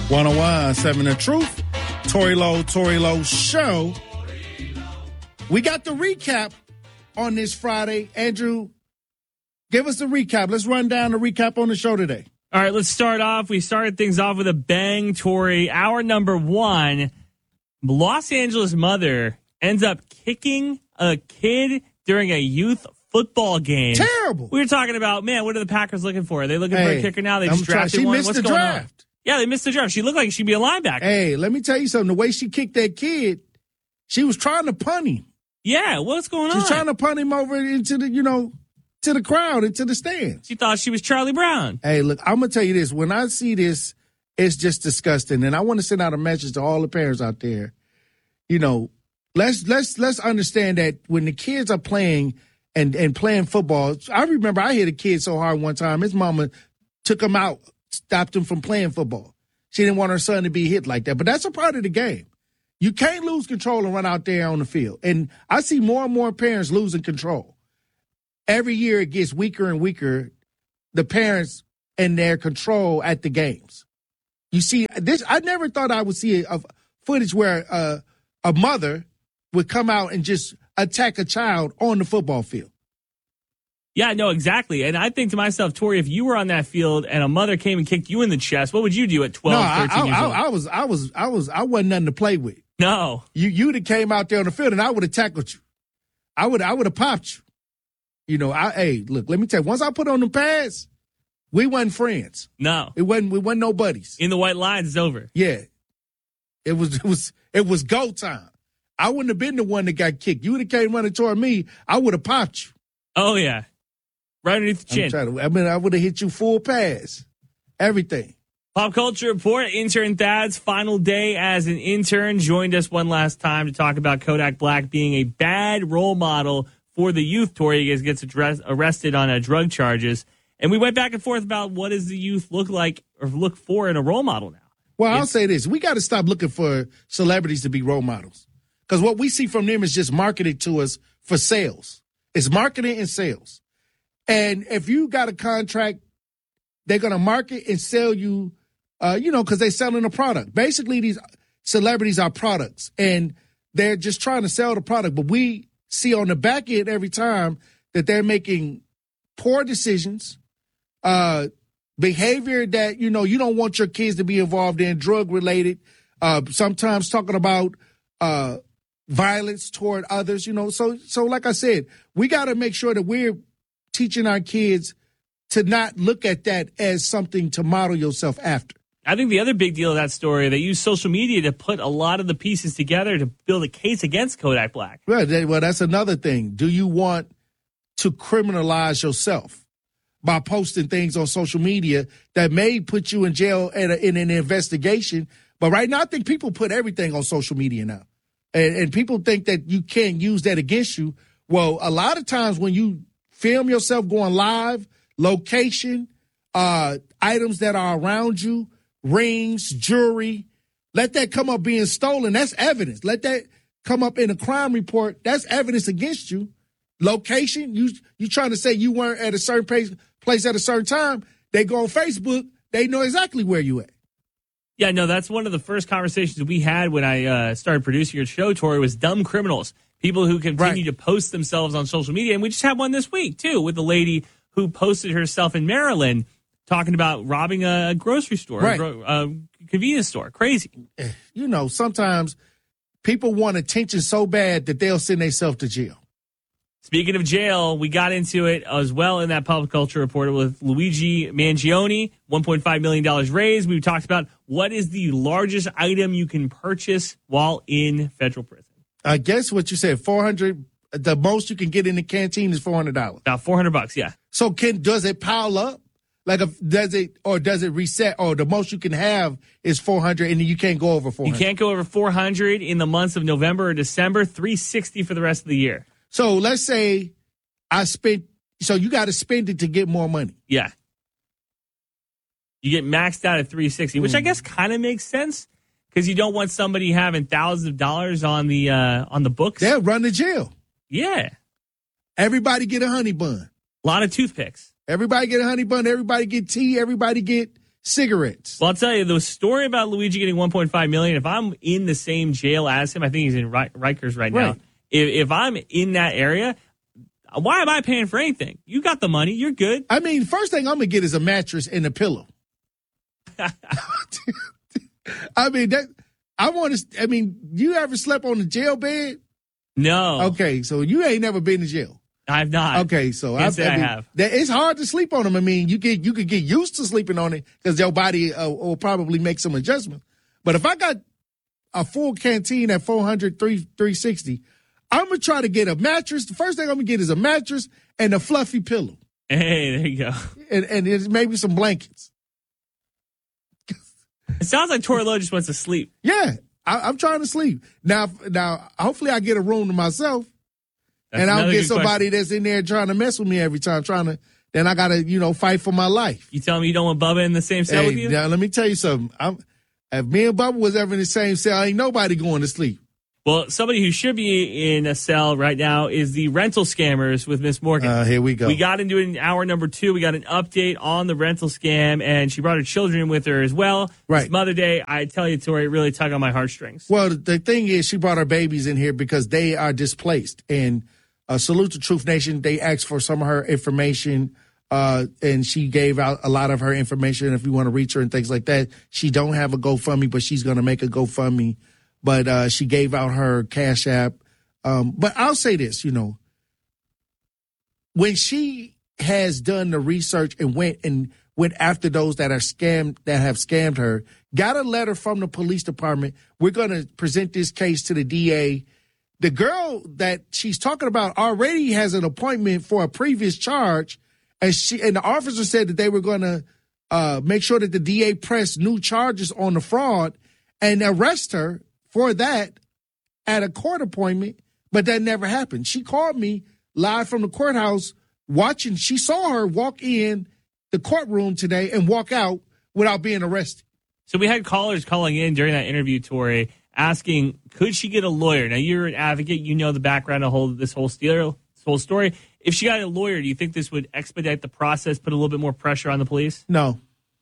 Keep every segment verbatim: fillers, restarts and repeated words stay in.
one oh one point seven The Truth. Tory Lowe, Tory Lowe Show. We got the recap on this Friday. Andrew, give us the recap. Let's run down the recap on the show today. All right, let's start off. We started things off with a bang, Tory. Hour number one, Los Angeles mother ends up kicking a kid during a youth football game. Terrible. We were talking about, man, what are the Packers looking for? Are they looking hey, for a kicker now? They I'm just drafted try- she one. missed What's the going draft. on? Yeah, they missed the draft. She looked like she'd be a linebacker. Hey, let me tell you something. The way she kicked that kid, she was trying to punt him. Yeah, what's going She's on? trying to punt him over into the, you know, to the crowd, into the stands. She thought she was Charlie Brown. Hey, look, I'm going to tell you this. When I see this, it's just disgusting. And I want to send out a message to all the parents out there. You know, let's let's let's understand that when the kids are playing and, and playing football, I remember I hit a kid so hard one time, his mama took him out, stopped him from playing football. She didn't want her son to be hit like that. But that's a part of the game. You can't lose control and run out there on the field. And I see more and more parents losing control. Every year it gets weaker and weaker, the parents and their control at the games. You see, this. I never thought I would see a, a footage where uh, a mother would come out and just attack a child on the football field. Yeah, no, exactly. And I think to myself, Tory, if you were on that field and a mother came and kicked you in the chest, what would you do at twelve, no, thirteen I, years I, old? I, I was, I was, I was, I wasn't nothing to play with. No. You, you'd have came out there on the field and I would have tackled you. I would, I would have popped you. You know, I, hey, look, let me tell you, once I put on the pads, we wasn't friends. No. It wasn't, we wasn't no buddies. In the white lines, it's over. Yeah. It was, it was, it was go time. I wouldn't have been the one that got kicked. You would have came running toward me, I would have popped you. Oh, yeah. Right underneath the chin. I'm trying to, I mean, I would have hit you full pass. Everything. Pop Culture Report, intern Thad's final day as an intern, joined us one last time to talk about Kodak Black being a bad role model for the youth. Tory gets address, arrested on uh, drug charges. And we went back and forth about what does the youth look like or look for in a role model now. Well, it's, I'll say this. We got to stop looking for celebrities to be role models. Because what we see from them is just marketed to us for sales. It's marketing and sales. And if you got a contract, they're going to market and sell you, uh, you know, because they're selling a product. Basically, these celebrities are products, and they're just trying to sell the product. But we see on the back end every time that they're making poor decisions, uh, behavior that, you know, you don't want your kids to be involved in, drug-related, uh, sometimes talking about uh, violence toward others, you know. So, so like I said, we got to make sure that we're teaching our kids to not look at that as something to model yourself after. I think the other big deal of that story, they use social media to put a lot of the pieces together to build a case against Kodak Black. Right. Well, that's another thing. Do you want to criminalize yourself by posting things on social media that may put you in jail in, a, in an investigation? But right now, I think people put everything on social media now. And, and people think that you can't use that against you. Well, a lot of times when you film yourself going live, location, uh, items that are around you, rings, jewelry, let that come up being stolen. That's evidence. Let that come up in a crime report. That's evidence against you. Location, you you trying to say you weren't at a certain place, place at a certain time. They go on Facebook. They know exactly where you at. Yeah, no, that's one of the first conversations we had when I uh, started producing your show, Tory, was dumb criminals. People who continue right. to post themselves on social media. And we just had one this week, too, with a lady who posted herself in Maryland talking about robbing a grocery store, right. a, a convenience store. Crazy. You know, sometimes people want attention so bad that they'll send themselves to jail. Speaking of jail, we got into it as well in that Pop Culture Report with Luigi Mangione, one point five million dollars raised. We talked about what is the largest item you can purchase while in federal prison. I guess what you said, four hundred. The most you can get in the canteen is four hundred dollars. About four hundred bucks, yeah. So can does it pile up? Like, if, does it or does it reset? Or the most you can have is four hundred, and then you can't go over four hundred. You can't go over four hundred in the months of November or December. three sixty for the rest of the year. So let's say I spent. So you got to spend it to get more money. Yeah. You get maxed out at three sixty, which mm. I guess kind of makes sense because you don't want somebody having thousands of dollars on the uh, on the books. They'll run to jail. Yeah. Everybody get a honey bun. A lot of toothpicks. Everybody get a honey bun. Everybody get tea. Everybody get cigarettes. Well, I'll tell you, the story about Luigi getting one point five million dollars, if I'm in the same jail as him, I think he's in Rikers right now. Right. If, if I'm in that area, why am I paying for anything? You got the money. You're good. I mean, first thing I'm going to get is a mattress and a pillow. I mean, that I want to, I mean, you ever slept on a jail bed? No. Okay, so you ain't never been to jail. I've not. Okay, so Can't I, say I, mean, I have. That, it's hard to sleep on them. I mean, you get you could get used to sleeping on it because your body uh, will probably make some adjustments. But if I got a full canteen at four hundred, three sixty, I'm going to try to get a mattress. The first thing I'm going to get is a mattress and a fluffy pillow. Hey, there you go. And, and it's maybe some blankets. It sounds like Tori Lowe just wants to sleep. Yeah, I, I'm trying to sleep. Now, now, hopefully I get a room to myself. That's and I don't get somebody question. that's in there trying to mess with me every time, trying to, then I got to, you know, fight for my life. You telling me you don't want Bubba in the same cell Hey, with you? now, let me tell you something. I'm, if me and Bubba was ever in the same cell, ain't nobody going to sleep. Well, somebody who should be in a cell right now is the rental scammers with Miss Morgan. Uh, here we go. We got into it in hour number two. We got an update on the rental scam, and she brought her children with her as well. Right. It's Mother Day. I tell you, Tori, it really tug on my heartstrings. Well, the, the thing is, she brought her babies in here because they are displaced. And uh, salute to Truth Nation. They asked for some of her information, uh, and she gave out a lot of her information if you want to reach her and things like that. She don't have a GoFundMe, but she's going to make a GoFundMe. But uh, she gave out her Cash App. Um, but I'll say this, you know, when she has done the research and went and went after those that are scammed, that have scammed her, got a letter from the police department. We're going to present this case to the D A. The girl that she's talking about already has an appointment for a previous charge, and she and the officer said that they were going to uh, make sure that the D A pressed new charges on the fraud and arrest her for that at a court appointment, but that never happened. She called me live from the courthouse watching. She saw her walk in the courtroom today and walk out without being arrested. So we had callers calling in during that interview, Tori, asking, could she get a lawyer? Now, you're an advocate. You know the background of whole, this whole, steal, this whole story. If she got a lawyer, do you think this would expedite the process, put a little bit more pressure on the police? No.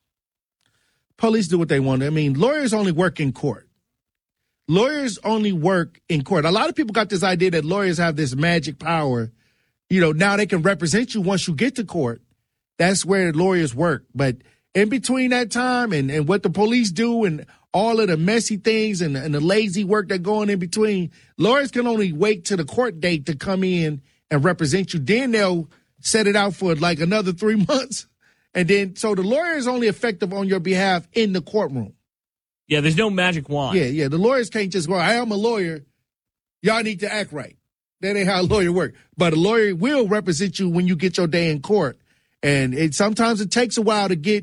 Police do what they want. I mean, lawyers only work in court. Lawyers only work in court. A lot of people got this idea that lawyers have this magic power. You know, now they can represent you once you get to court. That's where lawyers work. But in between that time and, and what the police do and all of the messy things and, and the lazy work that go on in between, lawyers can only wait to the court date to come in and represent you. Then they'll set it out for like another three months. And then, so the lawyer is only effective on your behalf in the courtroom. Yeah, there's no magic wand. Yeah, yeah. The lawyers can't just go, I am a lawyer. Y'all need to act right. That ain't how a lawyer works. But a lawyer will represent you when you get your day in court. And it sometimes it takes a while to get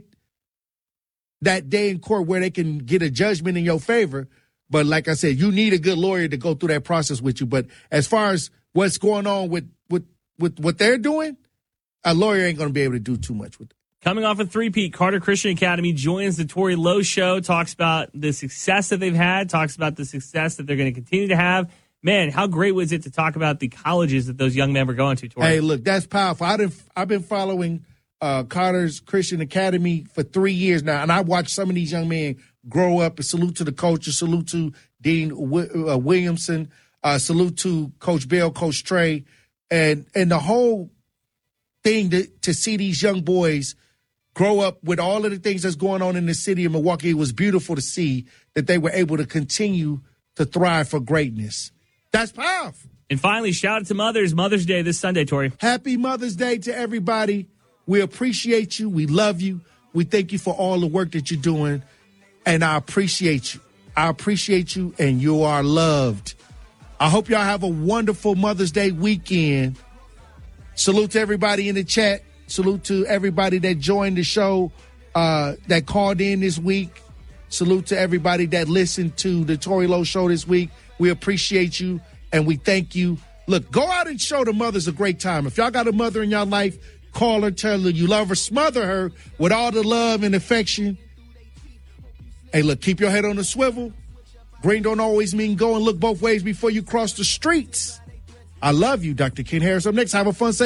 that day in court where they can get a judgment in your favor. But like I said, you need a good lawyer to go through that process with you. But as far as what's going on with, with, with what they're doing, a lawyer ain't going to be able to do too much with it. Coming off a three-peat, Carter Christian Academy joins the Tori Lowe Show, talks about the success that they've had, talks about the success that they're going to continue to have. Man, how great was it to talk about the colleges that those young men were going to, Tori? Hey, look, that's powerful. I didn't, I've been following uh, Carter's Christian Academy for three years now, and I watched some of these young men grow up. Salute to the coaches. Salute to Dean w- uh, Williamson. Uh, salute to Coach Bill, Coach Trey. And, and the whole thing to, to see these young boys grow up with all of the things that's going on in the city of Milwaukee. It was beautiful to see that they were able to continue to thrive for greatness. That's powerful. And finally, shout out to mothers. Mother's Day this Sunday, Tori. Happy Mother's Day to everybody. We appreciate you. We love you. We thank you for all the work that you're doing. And I appreciate you. I appreciate you, and you are loved. I hope y'all have a wonderful Mother's Day weekend. Salute to everybody in the chat. Salute to everybody that joined the show, uh, that called in this week. Salute to everybody that listened to the Tori Lowe Show this week. We appreciate you, and we thank you. Look, go out and show the mothers a great time. If y'all got a mother in your life, call her, tell her you love her, smother her with all the love and affection. Hey, look, keep your head on the swivel. Green don't always mean go, and look both ways before you cross the streets. I love you, Doctor Ken Harris. Up next, have a fun, safe